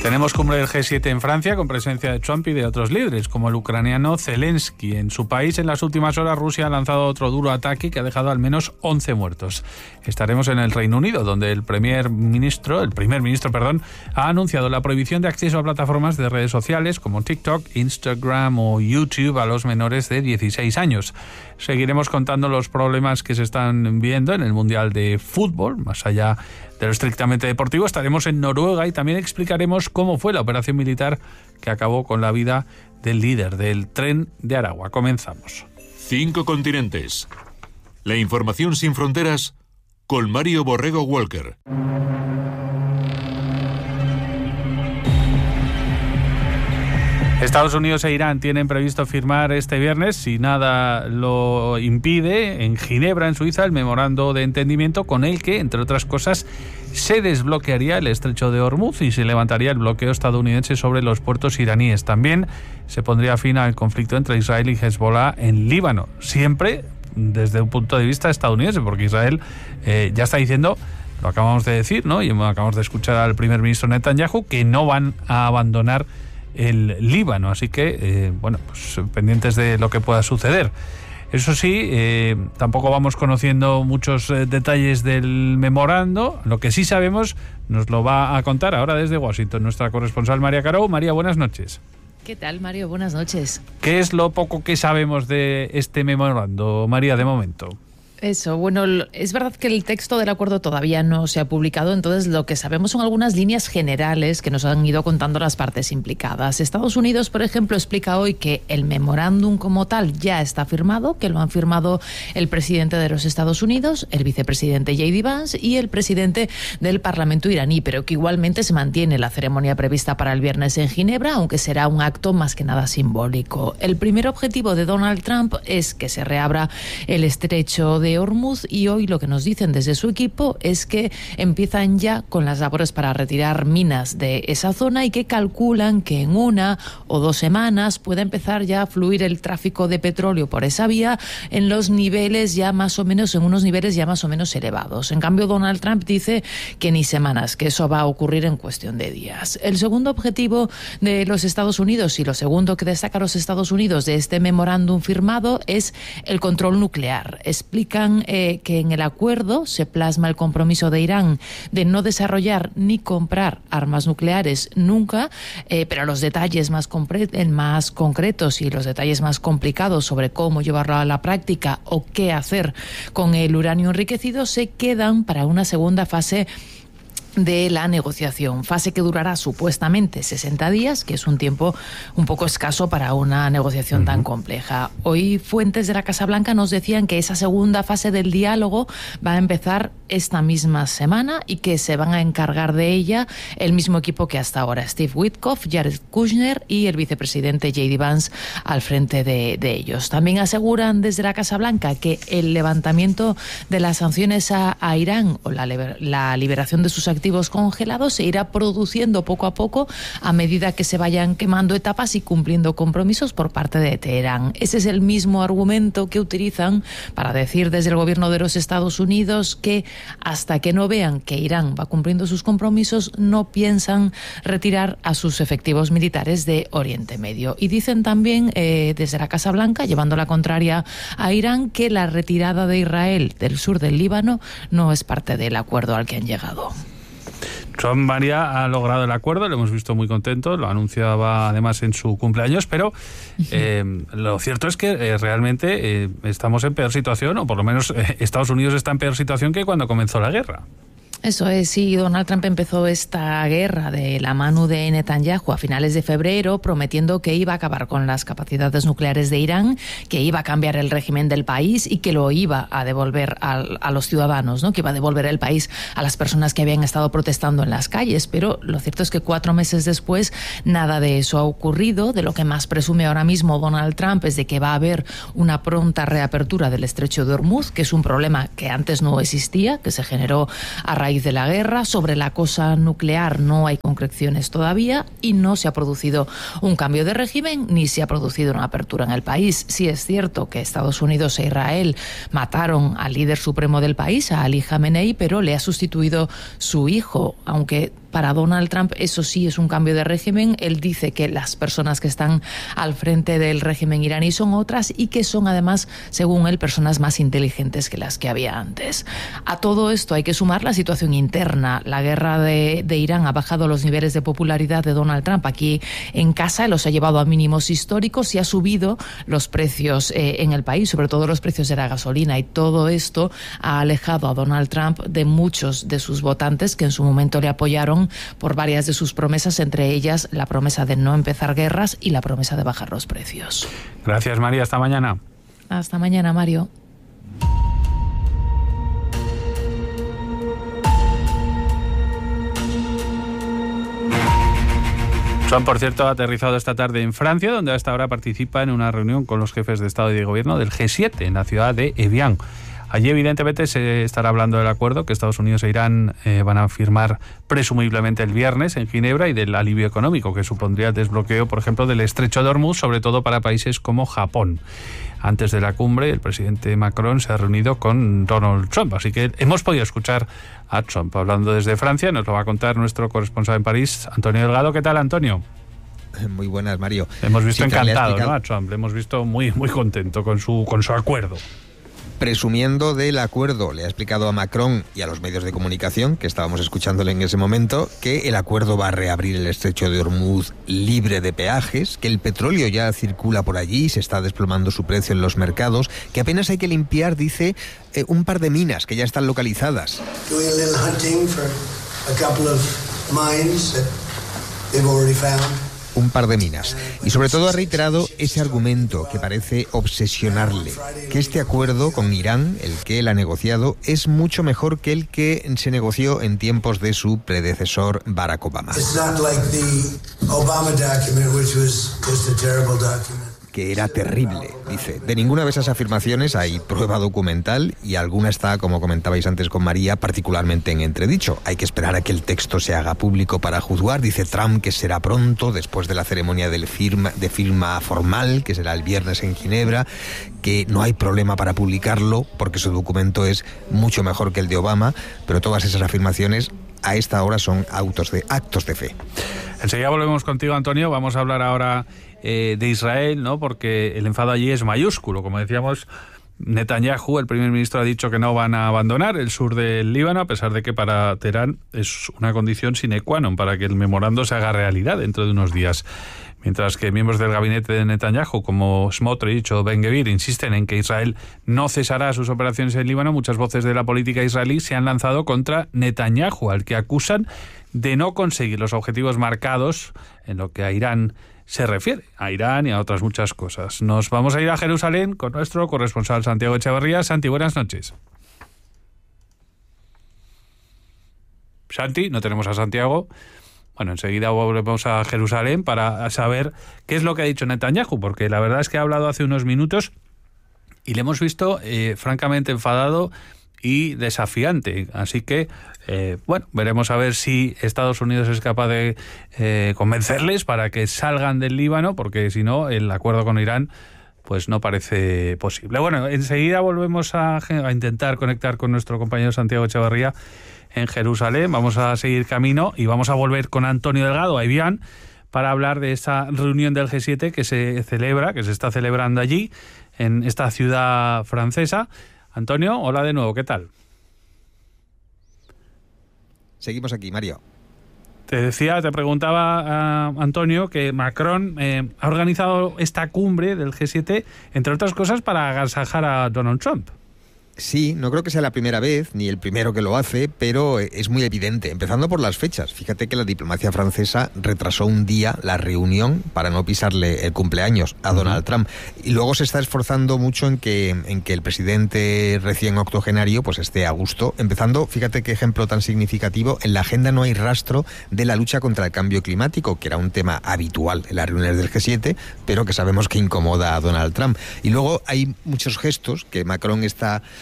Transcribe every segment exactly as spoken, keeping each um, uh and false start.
Tenemos cumbre del G siete en Francia con presencia de Trump y de otros líderes, como el ucraniano Zelensky. En su país, en las últimas horas, Rusia ha lanzado otro duro ataque que ha dejado al menos once muertos. Estaremos en el Reino Unido, donde el primer ministro, el primer ministro, perdón, ha anunciado la prohibición de acceso a plataformas de redes sociales como TikTok, Instagram o YouTube a los menores de dieciséis años. Seguiremos contando los problemas que se están viendo en el Mundial de Fútbol, más allá de lo estrictamente deportivo. Estaremos en Noruega y también explicaremos cómo fue la operación militar que acabó con la vida del líder del Tren de Aragua. Comenzamos. Cinco continentes. La información sin fronteras con Mario Borrego Walker. Estados Unidos e Irán tienen previsto firmar este viernes, si nada lo impide, en Ginebra, en Suiza, el memorando de entendimiento con el que, entre otras cosas, se desbloquearía el estrecho de Hormuz y se levantaría el bloqueo estadounidense sobre los puertos iraníes. También se pondría fin al conflicto entre Israel y Hezbollah en Líbano, siempre desde un punto de vista estadounidense, porque Israel eh, ya está diciendo, lo acabamos de decir, ¿no? Y acabamos de escuchar al primer ministro Netanyahu, que no van a abandonar el Líbano, así que eh, bueno, pues pendientes de lo que pueda suceder. Eso sí, eh, tampoco vamos conociendo muchos eh, detalles del memorando. Lo que sí sabemos nos lo va a contar ahora desde Washington nuestra corresponsal María Caro. María, buenas noches. ¿Qué tal, Mario? Buenas noches. ¿Qué es lo poco que sabemos de este memorando, María, de momento? Eso, bueno, es verdad que el texto del acuerdo todavía no se ha publicado, entonces lo que sabemos son algunas líneas generales que nos han ido contando las partes implicadas. Estados Unidos, por ejemplo, explica hoy que el memorándum como tal ya está firmado, que lo han firmado el presidente de los Estados Unidos, el vicepresidente J D Vance y el presidente del Parlamento iraní, pero que igualmente se mantiene la ceremonia prevista para el viernes en Ginebra, aunque será un acto más que nada simbólico. El primer objetivo de Donald Trump es que se reabra el estrecho de Hormuz y hoy lo que nos dicen desde su equipo es que empiezan ya con las labores para retirar minas de esa zona y que calculan que en una o dos semanas pueda empezar ya a fluir el tráfico de petróleo por esa vía en los niveles ya más o menos, en unos niveles ya más o menos elevados. En cambio, Donald Trump dice que ni semanas, que eso va a ocurrir en cuestión de días. El segundo objetivo de los Estados Unidos y lo segundo que destaca los Estados Unidos de este memorándum firmado es el control nuclear. Explican eh, que en el acuerdo se plasma el compromiso de Irán de no desarrollar ni comprar armas nucleares nunca, eh, pero los detalles más, compre- más concretos y los detalles más complicados sobre cómo llevarlo a la práctica o qué hacer con el uranio enriquecido se quedan para una segunda fase de la negociación, fase que durará supuestamente sesenta días, que es un tiempo un poco escaso para una negociación uh-huh. tan compleja. Hoy fuentes de la Casa Blanca nos decían que esa segunda fase del diálogo va a empezar esta misma semana y que se van a encargar de ella el mismo equipo que hasta ahora, Steve Witkoff, Jared Kushner y el vicepresidente J D Vance al frente de, de ellos. También aseguran desde la Casa Blanca que el levantamiento de las sanciones a, a Irán o la, la liberación de sus activos activos congelados se irá produciendo poco a poco a medida que se vayan quemando etapas y cumpliendo compromisos por parte de Teherán. Ese es el mismo argumento que utilizan para decir desde el gobierno de los Estados Unidos que hasta que no vean que Irán va cumpliendo sus compromisos no piensan retirar a sus efectivos militares de Oriente Medio. Y dicen también eh, desde la Casa Blanca, llevando la contraria a Irán, que la retirada de Israel del sur del Líbano no es parte del acuerdo al que han llegado. Trump, María, ha logrado el acuerdo, lo hemos visto muy contento, lo anunciaba además en su cumpleaños, pero eh, lo cierto es que eh, realmente eh, estamos en peor situación, o por lo menos eh, Estados Unidos está en peor situación que cuando comenzó la guerra. Eso es, sí, Donald Trump empezó esta guerra de la mano de Netanyahu a finales de febrero, prometiendo que iba a acabar con las capacidades nucleares de Irán, que iba a cambiar el régimen del país y que lo iba a devolver a, a los ciudadanos, ¿no? Que iba a devolver el país a las personas que habían estado protestando en las calles. Pero lo cierto es que cuatro meses después nada de eso ha ocurrido. De lo que más presume ahora mismo Donald Trump es de que va a haber una pronta reapertura del estrecho de Hormuz, que es un problema que antes no existía, que se generó a raíz de la guerra. Sobre la cosa nuclear no hay concreciones todavía y no se ha producido un cambio de régimen ni se ha producido una apertura en el país. Sí es cierto que Estados Unidos e Israel mataron al líder supremo del país, a Ali Khamenei, pero le ha sustituido su hijo, aunque Para Donald Trump eso sí es un cambio de régimen. Él dice que las personas que están al frente del régimen iraní son otras y que son además, según él, personas más inteligentes que las que había antes. A todo esto hay que sumar la situación interna. La guerra de, de Irán ha bajado los niveles de popularidad de Donald Trump aquí en casa, los ha llevado a mínimos históricos y ha subido los precios eh, en el país, sobre todo los precios de la gasolina, y todo esto ha alejado a Donald Trump de muchos de sus votantes que en su momento le apoyaron por varias de sus promesas, entre ellas la promesa de no empezar guerras y la promesa de bajar los precios. Gracias, María. Hasta mañana. Hasta mañana, Mario. Trump, por cierto, ha aterrizado esta tarde en Francia, donde hasta ahora participa en una reunión con los jefes de Estado y de Gobierno del G siete en la ciudad de Evian. Allí, evidentemente, se estará hablando del acuerdo que Estados Unidos e Irán eh, van a firmar presumiblemente el viernes en Ginebra y del alivio económico que supondría el desbloqueo, por ejemplo, del estrecho de Hormuz, sobre todo para países como Japón. Antes de la cumbre, el presidente Macron se ha reunido con Donald Trump, así que hemos podido escuchar a Trump hablando desde Francia. Nos lo va a contar nuestro corresponsal en París, Antonio Delgado. ¿Qué tal, Antonio? Muy buenas, Mario. Hemos visto sí, encantado, ¿no?, a Trump. Le hemos visto muy, muy contento con su, con su acuerdo. Presumiendo del acuerdo, le ha explicado a Macron y a los medios de comunicación, que estábamos escuchándole en ese momento, que el acuerdo va a reabrir el estrecho de Hormuz libre de peajes, que el petróleo ya circula por allí, se está desplomando su precio en los mercados, que apenas hay que limpiar, dice, eh, un par de minas que ya están localizadas. Un par de minas. Y sobre todo ha reiterado ese argumento que parece obsesionarle, que este acuerdo con Irán, el que él ha negociado, es mucho mejor que el que se negoció en tiempos de su predecesor Barack Obama. Que era terrible, dice. De ninguna de esas afirmaciones hay prueba documental y alguna está, como comentabais antes con María, particularmente en entredicho. Hay que esperar a que el texto se haga público para juzgar. Dice Trump que será pronto, después de la ceremonia del firma, de firma formal, que será el viernes en Ginebra, que no hay problema para publicarlo porque su documento es mucho mejor que el de Obama, pero todas esas afirmaciones a esta hora son autos de, actos de fe. Enseguida volvemos contigo, Antonio. Vamos a hablar ahora eh, de Israel, ¿no?, porque el enfado allí es mayúsculo. Como decíamos, Netanyahu, el primer ministro, ha dicho que no van a abandonar el sur del Líbano, a pesar de que para Teherán es una condición sine qua non para que el memorando se haga realidad dentro de unos días. Mientras que miembros del gabinete de Netanyahu, como Smotrich o Ben-Gvir, insisten en que Israel no cesará sus operaciones en Líbano, muchas voces de la política israelí se han lanzado contra Netanyahu, al que acusan de no conseguir los objetivos marcados en lo que a Irán se refiere, a Irán y a otras muchas cosas. Nos vamos a ir a Jerusalén con nuestro corresponsal Santiago Echevarría. Santi, buenas noches. Santi, no tenemos a Santiago. Bueno, enseguida volvemos a Jerusalén para saber qué es lo que ha dicho Netanyahu, porque la verdad es que ha hablado hace unos minutos y le hemos visto eh, francamente enfadado y desafiante. Así que, eh, bueno, veremos a ver si Estados Unidos es capaz de eh, convencerles para que salgan del Líbano, porque si no, el acuerdo con Irán pues no parece posible. Bueno, enseguida volvemos a, a intentar conectar con nuestro compañero Santiago Echevarría en Jerusalén. Vamos a seguir camino y vamos a volver con Antonio Delgado a Evian para hablar de esa reunión del G siete que se celebra, que se está celebrando allí, en esta ciudad francesa. Antonio, hola de nuevo, ¿qué tal? Seguimos aquí, Mario. Te decía, te preguntaba, uh, Antonio, que Macron eh, ha organizado esta cumbre del G siete, entre otras cosas, para agasajar a Donald Trump. Sí, no creo que sea la primera vez, ni el primero que lo hace, pero es muy evidente, empezando por las fechas. Fíjate que la diplomacia francesa retrasó un día la reunión para no pisarle el cumpleaños a Donald uh-huh. Trump. Y luego se está esforzando mucho en que, en que el presidente recién octogenario pues esté a gusto. Empezando, fíjate qué ejemplo tan significativo, en la agenda no hay rastro de la lucha contra el cambio climático, que era un tema habitual en las reuniones del G siete, pero que sabemos que incomoda a Donald Trump. Y luego hay muchos gestos que Macron está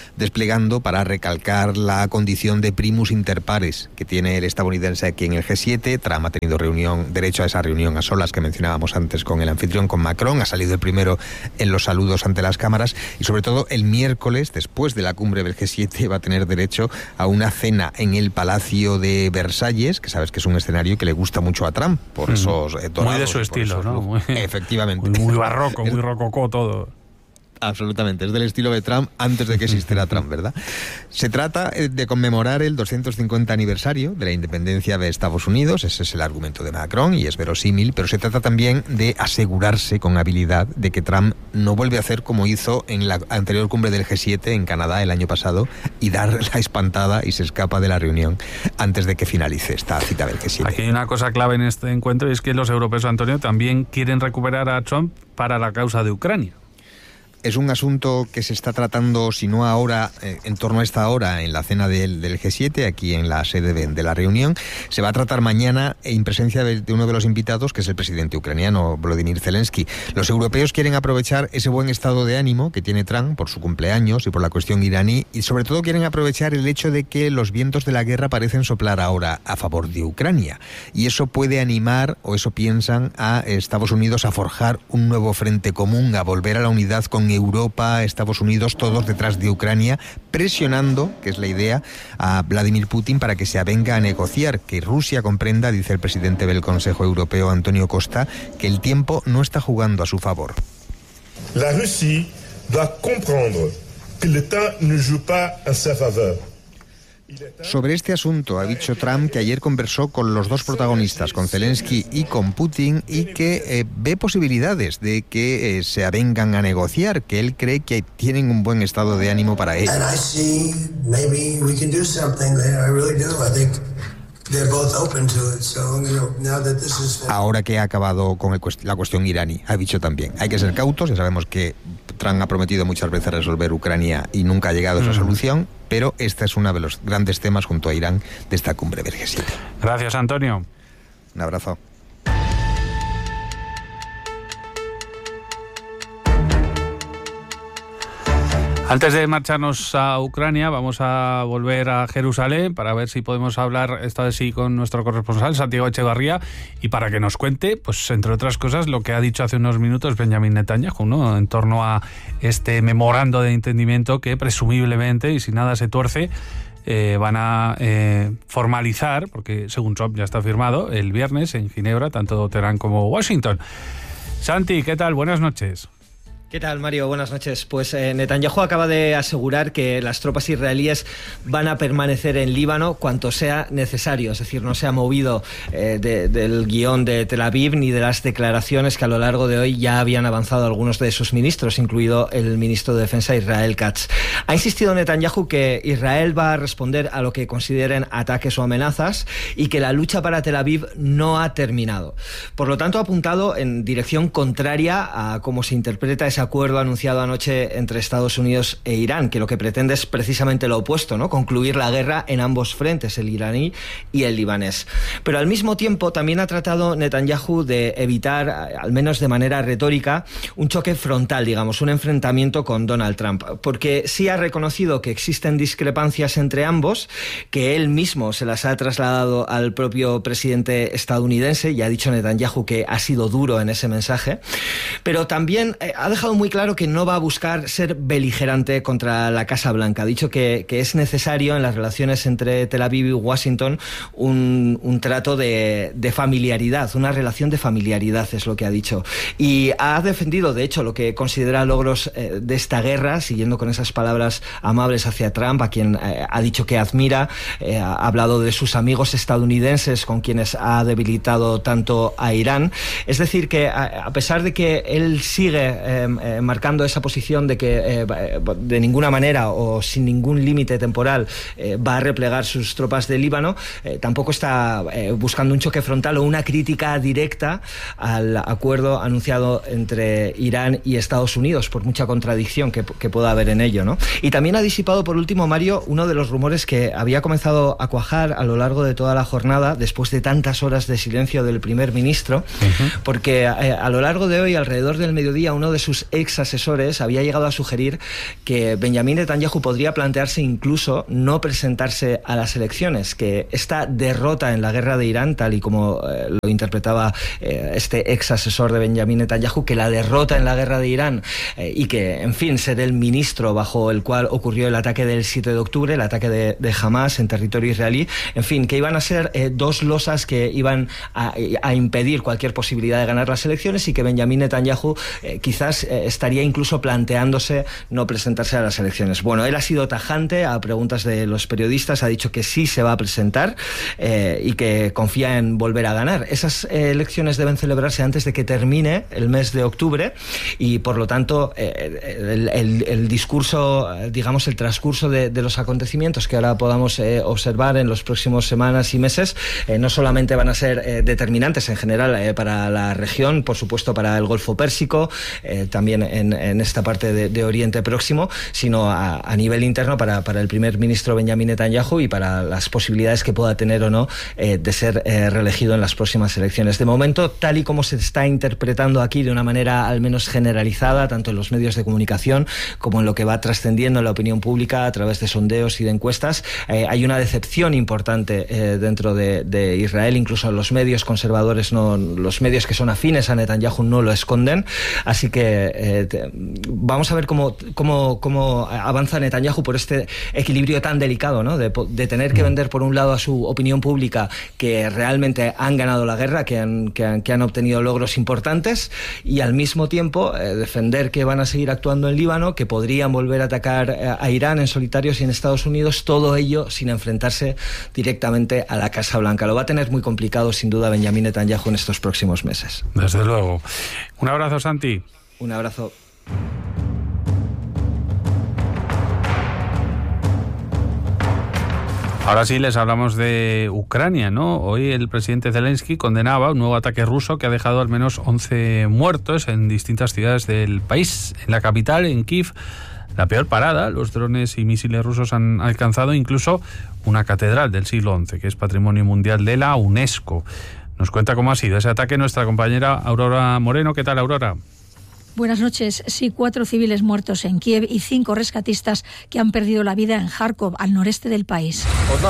desplegando para recalcar la condición de primus inter pares que tiene el estadounidense aquí en el G siete. Trump ha tenido reunión, derecho a esa reunión a solas que mencionábamos antes con el anfitrión, con Macron, ha salido el primero en los saludos ante las cámaras y sobre todo el miércoles, después de la cumbre del G siete, va a tener derecho a una cena en el Palacio de Versalles, que sabes que es un escenario que le gusta mucho a Trump, por esos eh, dorados, muy de su estilo, ¿no? Muy, efectivamente. Muy, muy barroco, muy rococó todo. Absolutamente, es del estilo de Trump antes de que existiera Trump, ¿verdad? Se trata de conmemorar el doscientos cincuenta aniversario de la independencia de Estados Unidos, ese es el argumento de Macron y es verosímil, pero se trata también de asegurarse con habilidad de que Trump no vuelve a hacer como hizo en la anterior cumbre del G siete en Canadá el año pasado y dar la espantada y se escapa de la reunión antes de que finalice esta cita del G siete. Aquí hay una cosa clave en este encuentro y es que los europeos, Antonio, también quieren recuperar a Trump para la causa de Ucrania. Es un asunto que se está tratando, si no ahora, eh, en torno a esta hora, en la cena del, del G siete, aquí en la sede de, de la reunión. Se va a tratar mañana en presencia de, de uno de los invitados, que es el presidente ucraniano, Volodymyr Zelensky. Los europeos quieren aprovechar ese buen estado de ánimo que tiene Trump por su cumpleaños y por la cuestión iraní, y sobre todo quieren aprovechar el hecho de que los vientos de la guerra parecen soplar ahora a favor de Ucrania. Y eso puede animar, o eso piensan, a Estados Unidos a forjar un nuevo frente común, a volver a la unidad con Europa, Estados Unidos, todos detrás de Ucrania, presionando, que es la idea, a Vladimir Putin para que se avenga a negociar, que Rusia comprenda, dice el presidente del Consejo Europeo, Antonio Costa, que el tiempo no está jugando a su favor. La Rusia doit comprendre que el temps ne joue pas en sa faveur. Sobre este asunto ha dicho Trump que ayer conversó con los dos protagonistas, con Zelensky y con Putin, y que eh, ve posibilidades de que eh, se avengan a negociar, que él cree que tienen un buen estado de ánimo para ello. Ahora que ha acabado con el, la cuestión iraní, ha dicho también, hay que ser cautos, ya sabemos que Trump ha prometido muchas veces resolver Ucrania y nunca ha llegado a esa solución, pero este es uno de los grandes temas junto a Irán de esta cumbre del G siete. Gracias, Antonio. Un abrazo. Antes de marcharnos a Ucrania, vamos a volver a Jerusalén para ver si podemos hablar esta vez sí con nuestro corresponsal, Santiago Echevarría, y para que nos cuente, pues entre otras cosas, lo que ha dicho hace unos minutos Benjamin Netanyahu, ¿no?, en torno a este memorando de entendimiento que presumiblemente, y si nada se tuerce, eh, van a eh, formalizar, porque según Trump ya está firmado, el viernes en Ginebra, tanto Teherán como Washington. Santi, ¿qué tal? Buenas noches. ¿Qué tal, Mario? Buenas noches. Pues eh, Netanyahu acaba de asegurar que las tropas israelíes van a permanecer en Líbano cuanto sea necesario, es decir, no se ha movido eh, de, del guión de Tel Aviv ni de las declaraciones que a lo largo de hoy ya habían avanzado algunos de sus ministros, incluido el ministro de Defensa Israel Katz. Ha insistido Netanyahu que Israel va a responder a lo que consideren ataques o amenazas y que la lucha para Tel Aviv no ha terminado. Por lo tanto, ha apuntado en dirección contraria a cómo se interpreta esa acuerdo anunciado anoche entre Estados Unidos e Irán, que lo que pretende es precisamente lo opuesto, ¿no?, concluir la guerra en ambos frentes, el iraní y el libanés. Pero al mismo tiempo también ha tratado Netanyahu de evitar, al menos de manera retórica, un choque frontal, digamos, un enfrentamiento con Donald Trump, porque sí ha reconocido que existen discrepancias entre ambos, que él mismo se las ha trasladado al propio presidente estadounidense, y ha dicho Netanyahu que ha sido duro en ese mensaje, pero también eh, ha dejado muy claro que no va a buscar ser beligerante contra la Casa Blanca. Ha dicho que, que es necesario en las relaciones entre Tel Aviv y Washington un, un trato de, de familiaridad, una relación de familiaridad es lo que ha dicho. Y ha defendido, de hecho, lo que considera logros eh, de esta guerra, siguiendo con esas palabras amables hacia Trump, a quien eh, ha dicho que admira. Eh, ha hablado de sus amigos estadounidenses con quienes ha debilitado tanto a Irán. Es decir, que a, a pesar de que él sigue eh, Eh, marcando esa posición de que eh, de ninguna manera o sin ningún límite temporal eh, va a replegar sus tropas de Líbano, eh, tampoco está eh, buscando un choque frontal o una crítica directa al acuerdo anunciado entre Irán y Estados Unidos, por mucha contradicción que, que pueda haber en ello, ¿no? Y también ha disipado, por último, Mario, uno de los rumores que había comenzado a cuajar a lo largo de toda la jornada, después de tantas horas de silencio del primer ministro, uh-huh. porque eh, a lo largo de hoy, alrededor del mediodía, uno de sus ex asesores había llegado a sugerir que Benjamín Netanyahu podría plantearse incluso no presentarse a las elecciones, que esta derrota en la guerra de Irán, tal y como eh, lo interpretaba eh, este ex asesor de Benjamín Netanyahu, que la derrota en la guerra de Irán eh, y que, en fin, ser el ministro bajo el cual ocurrió el ataque del siete de octubre, el ataque de, de Hamas en territorio israelí, en fin, que iban a ser eh, dos losas que iban a, a impedir cualquier posibilidad de ganar las elecciones, y que Benjamín Netanyahu eh, quizás eh, estaría incluso planteándose no presentarse a las elecciones. Bueno, él ha sido tajante a preguntas de los periodistas, ha dicho que sí se va a presentar eh, y que confía en volver a ganar. Esas eh, elecciones deben celebrarse antes de que termine el mes de octubre, y por lo tanto eh, el, el, el discurso, digamos el transcurso de, de los acontecimientos que ahora podamos eh, observar en los próximos semanas y meses eh, no solamente van a ser eh, determinantes en general eh, para la región, por supuesto para el Golfo Pérsico, eh, también en, en esta parte de, de Oriente Próximo, sino a, a nivel interno para, para el primer ministro Benjamín Netanyahu y para las posibilidades que pueda tener o no eh, de ser eh, reelegido en las próximas elecciones. De momento, tal y como se está interpretando aquí de una manera al menos generalizada, tanto en los medios de comunicación como en lo que va trascendiendo en la opinión pública a través de sondeos y de encuestas, eh, hay una decepción importante eh, dentro de, de Israel. Incluso los medios conservadores, no, los medios que son afines a Netanyahu no lo esconden. Así que eh, te, vamos a ver cómo, cómo, cómo avanza Netanyahu por este equilibrio tan delicado, ¿no? De, de tener que vender por un lado a su opinión pública que realmente han ganado la guerra, que han, que han, que han obtenido logros importantes, y al mismo tiempo eh, defender que van a seguir actuando en Líbano, que podrían volver a atacar a Irán en solitarios y en Estados Unidos, todo ello sin enfrentarse directamente a la Casa Blanca. Lo va a tener muy complicado, sin duda, Benjamín Netanyahu en estos próximos meses. Desde luego. Un abrazo, Santi. Un abrazo. Ahora sí les hablamos de Ucrania, ¿no? Hoy el presidente Zelensky condenaba un nuevo ataque ruso que ha dejado al menos once muertos en distintas ciudades del país. En la capital, en Kiev, la peor parada, los drones y misiles rusos han alcanzado incluso una catedral del siglo once, que es Patrimonio Mundial de la UNESCO. Nos cuenta cómo ha sido ese ataque nuestra compañera Aurora Moreno. ¿Qué tal, Aurora? Buenas noches. Sí, cuatro civiles muertos en Kiev y cinco rescatistas que han perdido la vida en Kharkov, al noreste del país.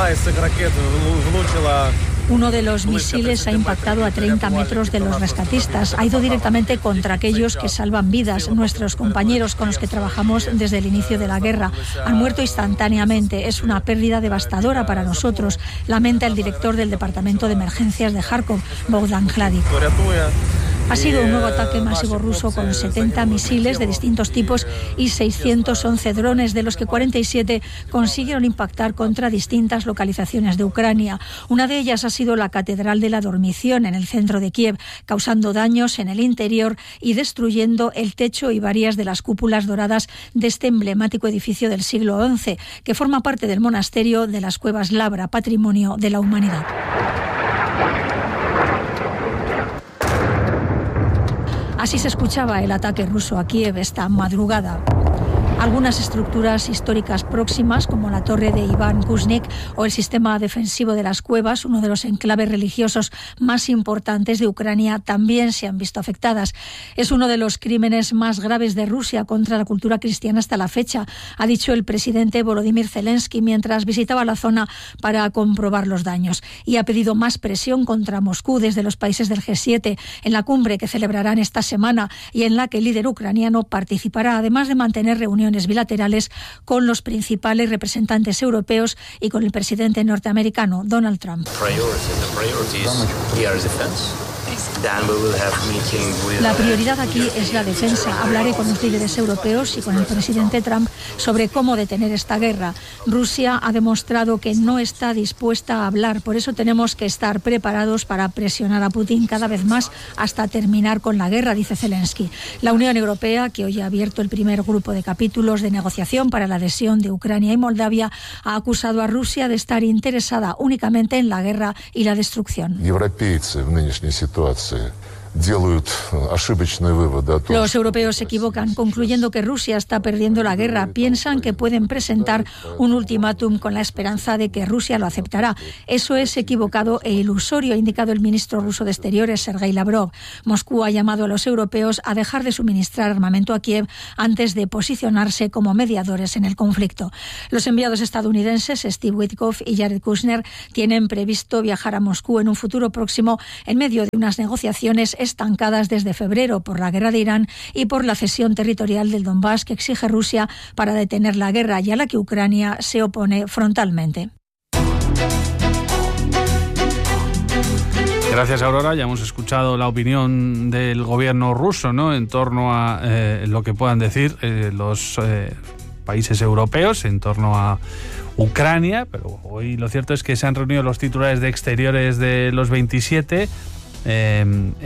Uno de los misiles ha impactado a treinta metros de los rescatistas. Ha ido directamente contra aquellos que salvan vidas, nuestros compañeros con los que trabajamos desde el inicio de la guerra. Han muerto instantáneamente. Es una pérdida devastadora para nosotros, lamenta el director del Departamento de Emergencias de Kharkov, Bogdan Hladik. Ha sido un nuevo ataque masivo ruso con setenta misiles de distintos tipos y seiscientos once drones, de los que cuarenta y siete consiguieron impactar contra distintas localizaciones de Ucrania. Una de ellas ha sido la Catedral de la Dormición en el centro de Kiev, causando daños en el interior y destruyendo el techo y varias de las cúpulas doradas de este emblemático edificio del siglo once, que forma parte del monasterio de las Cuevas Labra, Patrimonio de la Humanidad. Así se escuchaba el ataque ruso a Kiev esta madrugada. Algunas estructuras históricas próximas, como la torre de Iván Kuznik o el sistema defensivo de las cuevas, uno de los enclaves religiosos más importantes de Ucrania, también se han visto afectadas. Es uno de los crímenes más graves de Rusia contra la cultura cristiana hasta la fecha, ha dicho el presidente Volodymyr Zelensky mientras visitaba la zona para comprobar los daños. Y ha pedido más presión contra Moscú desde los países del G siete en la cumbre que celebrarán esta semana y en la que el líder ucraniano participará, además de mantener reuniones bilaterales con los principales representantes europeos y con el presidente norteamericano Donald Trump. La prioridad aquí es la defensa. Hablaré con los líderes europeos y con el presidente Trump sobre cómo detener esta guerra. Rusia ha demostrado que no está dispuesta a hablar, por eso tenemos que estar preparados para presionar a Putin cada vez más hasta terminar con la guerra, dice Zelensky. La Unión Europea, que hoy ha abierto el primer grupo de capítulos de negociación para la adhesión de Ucrania y Moldavia, ha acusado a Rusia de estar interesada únicamente en la guerra y la destrucción. Los europeos se equivocan, concluyendo que Rusia está perdiendo la guerra. Piensan que pueden presentar un ultimátum con la esperanza de que Rusia lo aceptará. Eso es equivocado e ilusorio, ha indicado el ministro ruso de Exteriores, Sergei Lavrov. Moscú ha llamado a los europeos a dejar de suministrar armamento a Kiev antes de posicionarse como mediadores en el conflicto. Los enviados estadounidenses Steve Witkoff y Jared Kushner tienen previsto viajar a Moscú en un futuro próximo en medio de unas negociaciones estancadas desde febrero por la guerra de Irán y por la cesión territorial del Donbass que exige Rusia para detener la guerra y a la que Ucrania se opone frontalmente. Gracias, Aurora. Ya hemos escuchado la opinión del gobierno ruso, ¿no?, en torno a eh, lo que puedan decir eh, los eh, países europeos en torno a Ucrania, pero hoy lo cierto es que se han reunido los titulares de Exteriores de los veintisiete eh,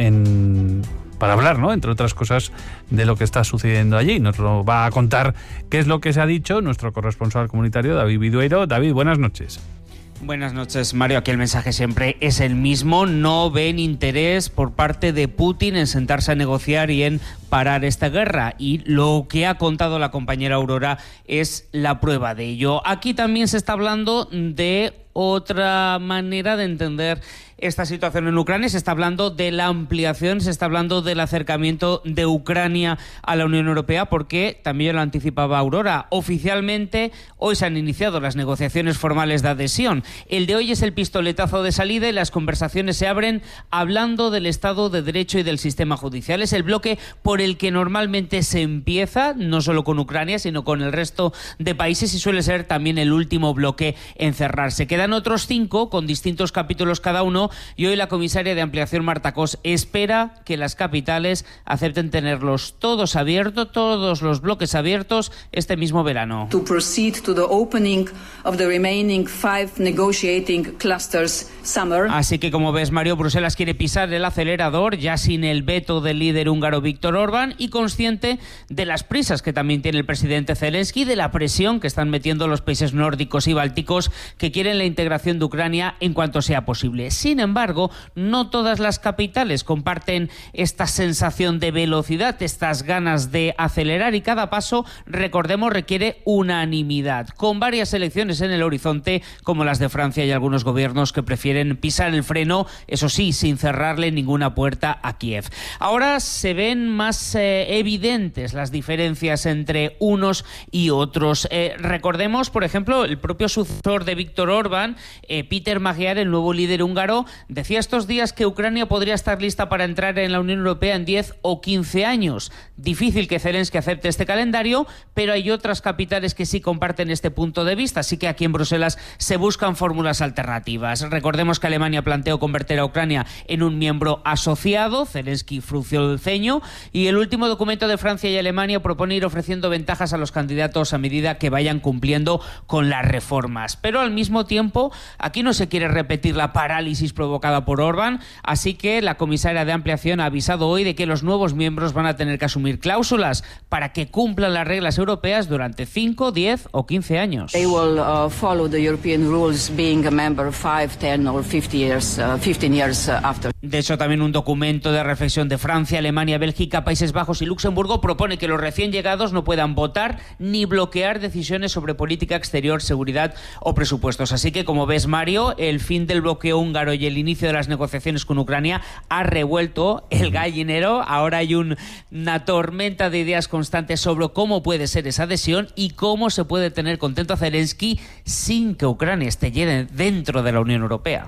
en, para hablar, ¿no?, entre otras cosas, de lo que está sucediendo allí. Nos lo va a contar qué es lo que se ha dicho nuestro corresponsal comunitario, David Vidueiro. David, buenas noches. Buenas noches, Mario. Aquí el mensaje siempre es el mismo. No ven interés por parte de Putin en sentarse a negociar y en parar esta guerra. Y lo que ha contado la compañera Aurora es la prueba de ello. Aquí también se está hablando de otra manera de entender esta situación en Ucrania. Se está hablando de la ampliación, se está hablando del acercamiento de Ucrania a la Unión Europea, porque también lo anticipaba Aurora. Oficialmente, hoy se han iniciado las negociaciones formales de adhesión. El de hoy es el pistoletazo de salida y las conversaciones se abren hablando del Estado de Derecho y del sistema judicial. Es el bloque por el que normalmente se empieza, no solo con Ucrania, sino con el resto de países, y suele ser también el último bloque en cerrarse. Quedan otros cinco, con distintos capítulos cada uno, y hoy la comisaria de Ampliación, Marta Cos, espera que las capitales acepten tenerlos todos abiertos, todos los bloques abiertos, este mismo verano. To proceed to the opening of the remaining five negotiating clusters summer. Así que, como ves, Mario, Bruselas quiere pisar el acelerador, ya sin el veto del líder húngaro Viktor Orbán, y consciente de las prisas que también tiene el presidente Zelensky, de la presión que están metiendo los países nórdicos y bálticos, que quieren la integración de Ucrania en cuanto sea posible. Sin embargo, no todas las capitales comparten esta sensación de velocidad, estas ganas de acelerar, y cada paso, recordemos, requiere unanimidad, con varias elecciones en el horizonte, como las de Francia y algunos gobiernos que prefieren pisar el freno, eso sí, sin cerrarle ninguna puerta a Kiev. Ahora se ven más eh, evidentes las diferencias entre unos y otros. Eh, recordemos, por ejemplo, el propio sucesor de Viktor Orbán, eh, Peter Magyar, el nuevo líder húngaro, decía estos días que Ucrania podría estar lista para entrar en la Unión Europea en diez o quince años. Difícil que Zelensky acepte este calendario, pero hay otras capitales que sí comparten este punto de vista, así que aquí en Bruselas se buscan fórmulas alternativas. Recordemos que Alemania planteó convertir a Ucrania en un miembro asociado, Zelensky frunció el ceño, y el último documento de Francia y Alemania propone ir ofreciendo ventajas a los candidatos a medida que vayan cumpliendo con las reformas. Pero al mismo tiempo, aquí no se quiere repetir la parálisis provocada por Orbán, así que la comisaria de Ampliación ha avisado hoy de que los nuevos miembros van a tener que asumir cláusulas para que cumplan las reglas europeas durante cinco, diez o quince años. They will uh, follow the European rules being a member five, ten or fifty years, uh, fifteen years uh, after. De hecho, también un documento de reflexión de Francia, Alemania, Bélgica, Países Bajos y Luxemburgo propone que los recién llegados no puedan votar ni bloquear decisiones sobre política exterior, seguridad o presupuestos. Así que, como ves, Mario, el fin del bloqueo húngaro y el inicio de las negociaciones con Ucrania ha revuelto el gallinero. Ahora hay un, una tormenta de ideas constantes sobre cómo puede ser esa adhesión y cómo se puede tener contento a Zelensky sin que Ucrania esté dentro de la Unión Europea.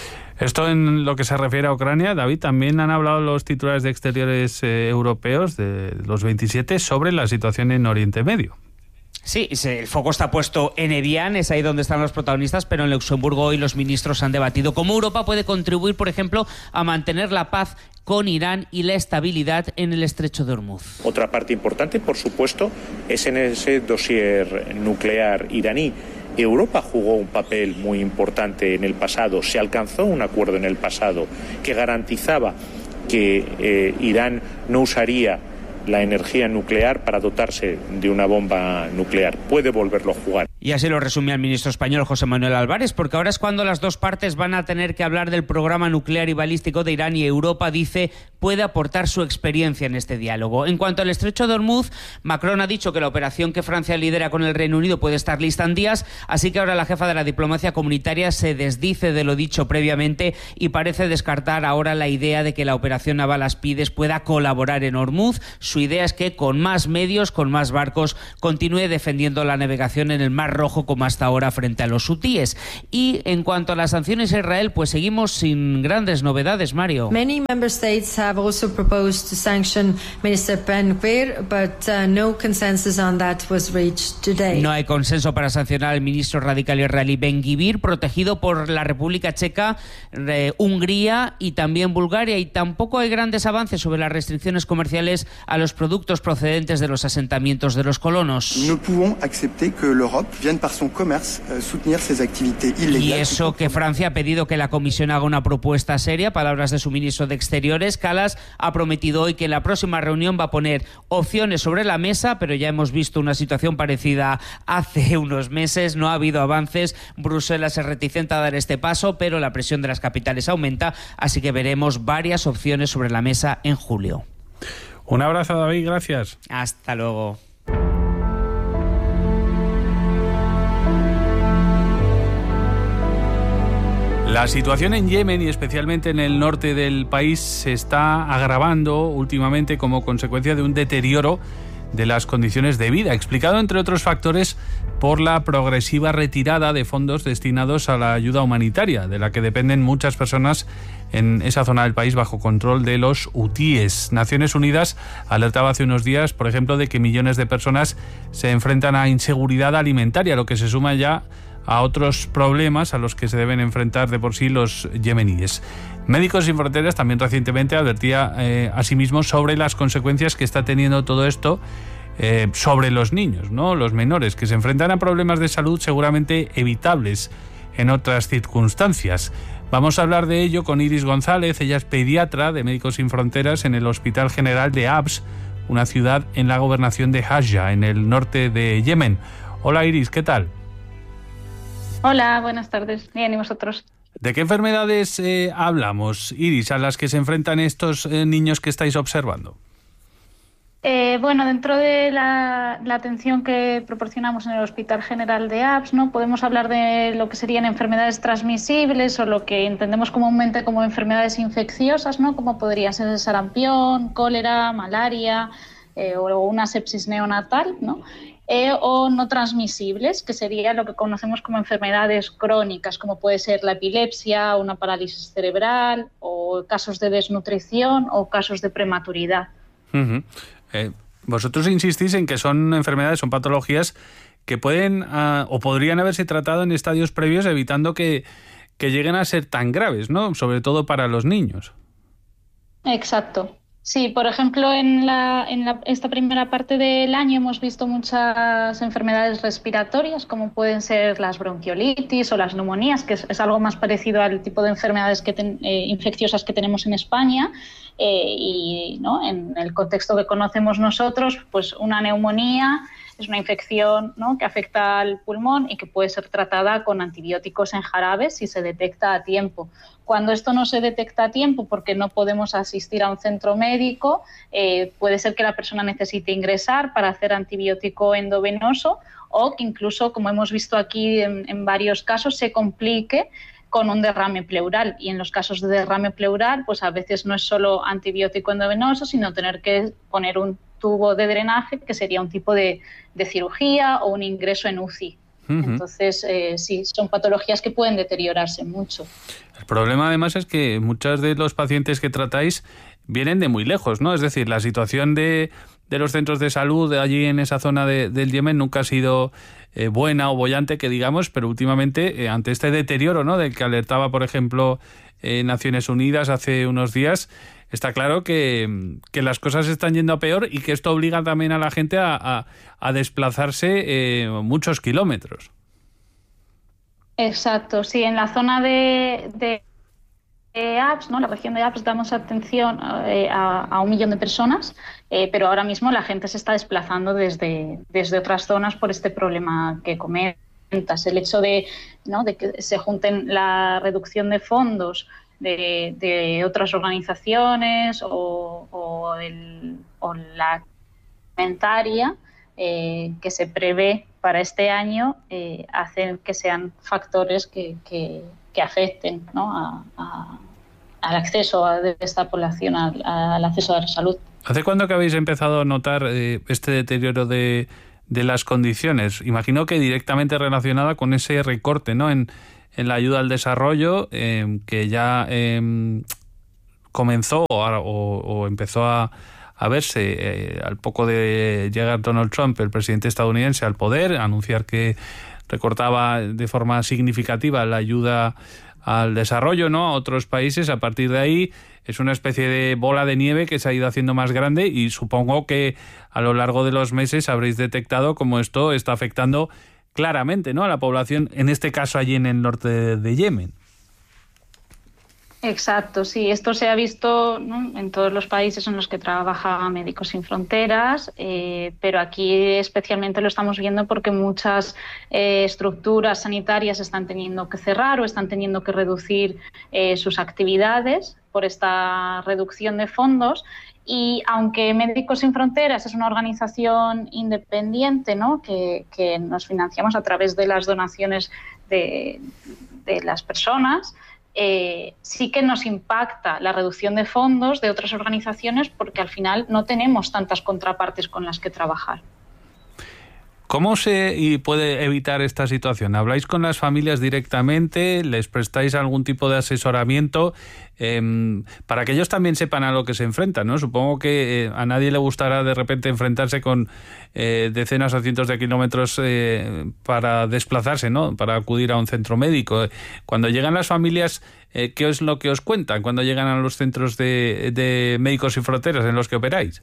Esto en lo que se refiere a Ucrania, David, también han hablado los titulares de Exteriores eh, europeos de los veintisiete sobre la situación en Oriente Medio. Sí, el foco está puesto en Evian, es ahí donde están los protagonistas, pero en Luxemburgo hoy los ministros han debatido cómo Europa puede contribuir, por ejemplo, a mantener la paz con Irán y la estabilidad en el estrecho de Hormuz. Otra parte importante, por supuesto, es en ese dossier nuclear iraní. Europa jugó un papel muy importante en el pasado, se alcanzó un acuerdo en el pasado que garantizaba que eh, Irán no usaría la energía nuclear para dotarse de una bomba nuclear. Puede volverlo a jugar. Y así lo resumía el ministro español José Manuel Álvarez, porque ahora es cuando las dos partes van a tener que hablar del programa nuclear y balístico de Irán, y Europa, dice, puede aportar su experiencia en este diálogo. En cuanto al estrecho de Hormuz, Macron ha dicho que la operación que Francia lidera con el Reino Unido puede estar lista en días, así que ahora la jefa de la diplomacia comunitaria se desdice de lo dicho previamente y parece descartar ahora la idea de que la operación naval Aspides pueda colaborar en Hormuz. Su idea es que con más medios, con más barcos, continúe defendiendo la navegación en el Mar Rojo como hasta ahora frente a los hutíes. Y en cuanto a las sanciones a Israel, pues seguimos sin grandes novedades, Mario. Many member states have also proposed to sanction Minister Ben-Gvir, but uh, no consensus on that was reached today. No hay consenso para sancionar al ministro radical israelí Ben-Gvir, protegido por la República Checa, eh, Hungría y también Bulgaria, y tampoco hay grandes avances sobre las restricciones comerciales a los productos procedentes de los asentamientos de los colonos. No podemos aceptar que l'Europe vienne par son commerce soutenir ces activités illégales. Y eso que Francia ha pedido que la Comisión haga una propuesta seria. Palabras de su ministro de Exteriores. Kallas ha prometido hoy que en la próxima reunión va a poner opciones sobre la mesa, pero ya hemos visto una situación parecida hace unos meses. No ha habido avances. Bruselas es reticente a dar este paso, pero la presión de las capitales aumenta, así que veremos varias opciones sobre la mesa en julio. Un abrazo, David, gracias. Hasta luego. La situación en Yemen y especialmente en el norte del país se está agravando últimamente como consecuencia de un deterioro de las condiciones de vida, explicado entre otros factores por la progresiva retirada de fondos destinados a la ayuda humanitaria, de la que dependen muchas personas en esa zona del país bajo control de los hutíes. Naciones Unidas alertaba hace unos días, por ejemplo, de que millones de personas se enfrentan a inseguridad alimentaria, lo que se suma ya a otros problemas a los que se deben enfrentar de por sí los yemeníes. Médicos Sin Fronteras también recientemente advertía eh, asimismo sobre las consecuencias que está teniendo todo esto eh, sobre los niños, ¿no? Los menores, que se enfrentan a problemas de salud seguramente evitables en otras circunstancias. Vamos a hablar de ello con Iris González. Ella es pediatra de Médicos Sin Fronteras en el Hospital General de Abs, una ciudad en la gobernación de Hajja, en el norte de Yemen. Hola Iris, ¿qué tal? Hola, buenas tardes. Bien, ¿y vosotros? ¿De qué enfermedades eh, hablamos, Iris, a las que se enfrentan estos eh, niños que estáis observando? Eh, bueno, dentro de la, la atención que proporcionamos en el Hospital General de Abs, ¿no? Podemos hablar de lo que serían enfermedades transmisibles o lo que entendemos comúnmente como enfermedades infecciosas, ¿no? Como podría ser el sarampión, cólera, malaria eh, o una sepsis neonatal, ¿no? Eh, o no transmisibles, que sería lo que conocemos como enfermedades crónicas, como puede ser la epilepsia, una parálisis cerebral, o casos de desnutrición o casos de prematuridad. Uh-huh. Eh, vosotros insistís en que son enfermedades, son patologías que pueden uh, o podrían haberse tratado en estadios previos, evitando que, que lleguen a ser tan graves, ¿no? Sobre todo para los niños. Exacto. Sí, por ejemplo, en, la, en la, esta primera parte del año hemos visto muchas enfermedades respiratorias, como pueden ser las bronquiolitis o las neumonías, que es, es algo más parecido al tipo de enfermedades que ten, eh, infecciosas que tenemos en España. Eh, y ¿no? En el contexto que conocemos nosotros, pues una neumonía es una infección, ¿no? que afecta al pulmón y que puede ser tratada con antibióticos en jarabe si se detecta a tiempo. Cuando esto no se detecta a tiempo porque no podemos asistir a un centro médico, eh, puede ser que la persona necesite ingresar para hacer antibiótico endovenoso o que incluso, como hemos visto aquí en, en varios casos, se complique con un derrame pleural. Y en los casos de derrame pleural, pues a veces no es solo antibiótico endovenoso, sino tener que poner un tubo de drenaje, que sería un tipo de, de cirugía o un ingreso en U C I. Uh-huh. Entonces, eh, sí, son patologías que pueden deteriorarse mucho. El problema, además, es que muchos de los pacientes que tratáis vienen de muy lejos, ¿no? Es decir, la situación de, de los centros de salud de allí en esa zona de, del Yemen nunca ha sido eh, buena o boyante, que digamos, pero últimamente, eh, ante este deterioro, ¿no?, del que alertaba, por ejemplo, eh, Naciones Unidas hace unos días, está claro que, que las cosas están yendo a peor y que esto obliga también a la gente a, a, a desplazarse eh, muchos kilómetros. Exacto, sí, en la zona de, de, de Abs, ¿no? La región de Abs, damos atención eh, a, a un millón de personas, eh, pero ahora mismo la gente se está desplazando desde, desde otras zonas por este problema que comento. El hecho de, ¿no?, de que se junten la reducción de fondos de, de otras organizaciones o, o, el, o la alimentaria eh, que se prevé para este año eh, hacen que sean factores que, que, que afecten, ¿no?, a, a, al acceso a, de esta población al, al acceso a la salud. ¿Hace cuándo que habéis empezado a notar eh, este deterioro de, de las condiciones? Imagino que directamente relacionada con ese recorte, ¿no?, en, en la ayuda al desarrollo, eh, que ya eh, comenzó o, o, o empezó a, a verse eh, al poco de llegar Donald Trump, el presidente estadounidense, al poder, anunciar que recortaba de forma significativa la ayuda al desarrollo, ¿no?, a otros países. A partir de ahí es una especie de bola de nieve que se ha ido haciendo más grande y supongo que a lo largo de los meses habréis detectado cómo esto está afectando claramente, ¿no?, a la población, en este caso allí en el norte de, de Yemen. Exacto, sí. Esto se ha visto, ¿no?, en todos los países en los que trabaja Médicos Sin Fronteras, eh, pero aquí especialmente lo estamos viendo porque muchas eh, estructuras sanitarias están teniendo que cerrar o están teniendo que reducir eh, sus actividades por esta reducción de fondos. Y aunque Médicos Sin Fronteras es una organización independiente, ¿no?, que, que nos financiamos a través de las donaciones de, de las personas, Eh, sí que nos impacta la reducción de fondos de otras organizaciones porque al final no tenemos tantas contrapartes con las que trabajar. ¿Cómo se y puede evitar esta situación? ¿Habláis con las familias directamente? ¿Les prestáis algún tipo de asesoramiento eh, para que ellos también sepan a lo que se enfrentan, ¿no? Supongo que eh, a nadie le gustará de repente enfrentarse con eh, decenas o cientos de kilómetros eh, para desplazarse, ¿no?, para acudir a un centro médico. Cuando llegan las familias, eh, ¿qué es lo que os cuentan cuando llegan a los centros de, de Médicos Sin Fronteras en los que operáis?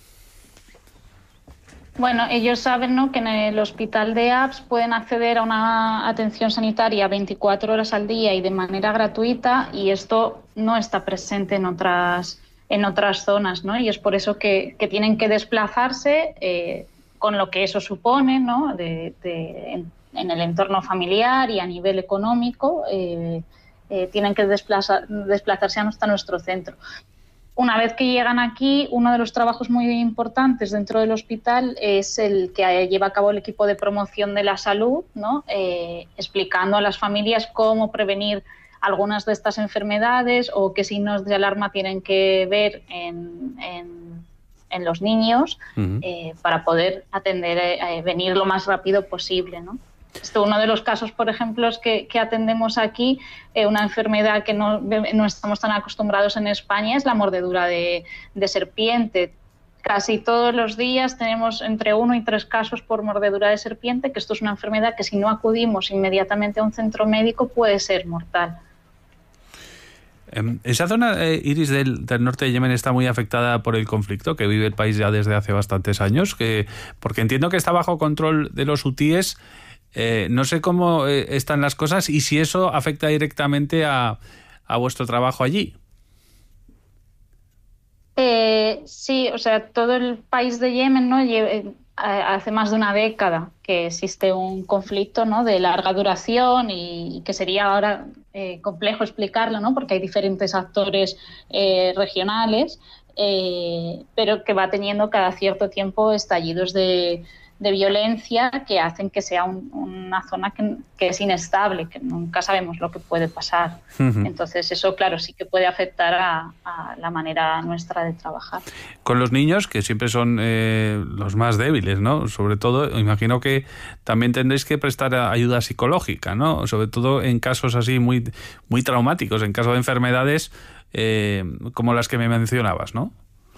Bueno, ellos saben, ¿no?, que en el hospital de A P S pueden acceder a una atención sanitaria veinticuatro horas al día y de manera gratuita, y esto no está presente en otras en otras zonas, ¿no? Y es por eso que, que tienen que desplazarse eh, con lo que eso supone, ¿no?, de, de, en, en el entorno familiar y a nivel económico, eh, eh, tienen que desplazar, desplazarse hasta nuestro centro. Una vez que llegan aquí, uno de los trabajos muy importantes dentro del hospital es el que lleva a cabo el equipo de promoción de la salud, ¿no?, eh, explicando a las familias cómo prevenir algunas de estas enfermedades o qué signos de alarma tienen que ver en, en, en los niños, uh-huh. eh, para poder atender, eh, venir lo más rápido posible, ¿no? Esto, uno de los casos, por ejemplo, es que, que atendemos aquí, eh, una enfermedad que no, no estamos tan acostumbrados en España, es la mordedura de, de serpiente. Casi todos los días tenemos entre uno y tres casos por mordedura de serpiente, que esto es una enfermedad que si no acudimos inmediatamente a un centro médico puede ser mortal. Esa zona, eh, Iris, del, del norte de Yemen está muy afectada por el conflicto que vive el país ya desde hace bastantes años, que, porque entiendo que está bajo control de los hutíes. Eh, no sé cómo eh, están las cosas y si eso afecta directamente a, a vuestro trabajo allí. Eh, sí, o sea, todo el país de Yemen, ¿no?, Lle- hace más de una década que existe un conflicto, ¿no?, de larga duración y, y que sería ahora eh, complejo explicarlo, ¿no?, porque hay diferentes actores eh, regionales, eh, pero que va teniendo cada cierto tiempo estallidos de de violencia que hacen que sea un, una zona que, que es inestable, que nunca sabemos lo que puede pasar. Uh-huh. Entonces eso, claro, sí que puede afectar a, a la manera nuestra de trabajar. Con los niños, que siempre son eh, los más débiles, ¿no? Sobre todo, imagino que también tendréis que prestar ayuda psicológica, ¿no? Sobre todo en casos así muy, muy traumáticos, en caso de enfermedades eh, como las que me mencionabas, ¿no?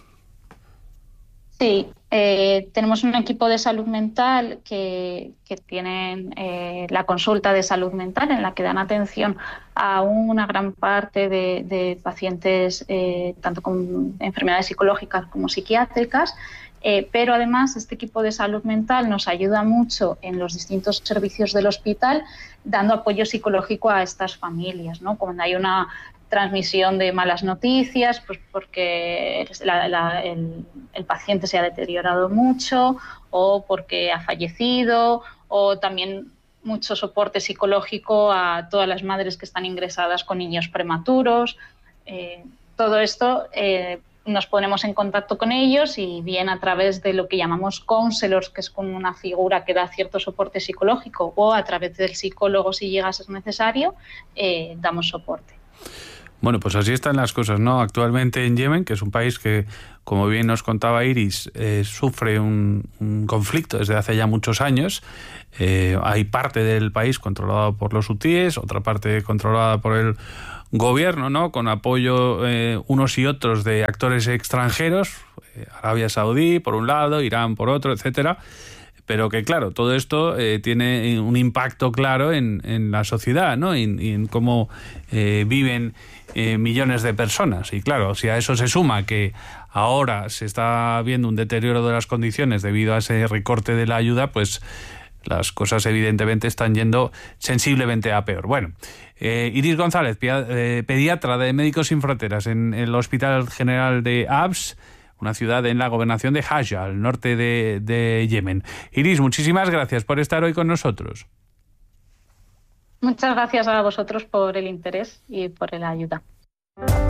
Sí, eh, tenemos un equipo de salud mental que, que tienen eh, la consulta de salud mental en la que dan atención a una gran parte de, de pacientes eh, tanto con enfermedades psicológicas como psiquiátricas, eh, pero además este equipo de salud mental nos ayuda mucho en los distintos servicios del hospital dando apoyo psicológico a estas familias, ¿no? Cuando hay una transmisión de malas noticias, pues porque la, la, el, el paciente se ha deteriorado mucho o porque ha fallecido, o también mucho soporte psicológico a todas las madres que están ingresadas con niños prematuros. Eh, todo esto eh, nos ponemos en contacto con ellos y bien a través de lo que llamamos counselors, que es como una figura que da cierto soporte psicológico, o a través del psicólogo, si llega a ser necesario, eh, damos soporte. Bueno, pues así están las cosas, ¿no? Actualmente en Yemen, que es un país que, como bien nos contaba Iris, eh, sufre un, un conflicto desde hace ya muchos años. Eh, hay parte del país controlado por los hutíes, otra parte controlada por el gobierno, ¿no? Con apoyo eh, unos y otros de actores extranjeros, eh, Arabia Saudí por un lado, Irán por otro, etcétera. Pero que, claro, todo esto eh, tiene un impacto claro en, en la sociedad, ¿no? Y, y en cómo eh, viven eh, millones de personas. Y, claro, si a eso se suma que ahora se está viendo un deterioro de las condiciones debido a ese recorte de la ayuda, pues las cosas evidentemente están yendo sensiblemente a peor. Bueno, eh, Iris González, pediatra de Médicos Sin Fronteras en el Hospital General de Abs, una ciudad en la gobernación de Hajj, al norte de, de Yemen. Iris, muchísimas gracias por estar hoy con nosotros. Muchas gracias a vosotros por el interés y por la ayuda.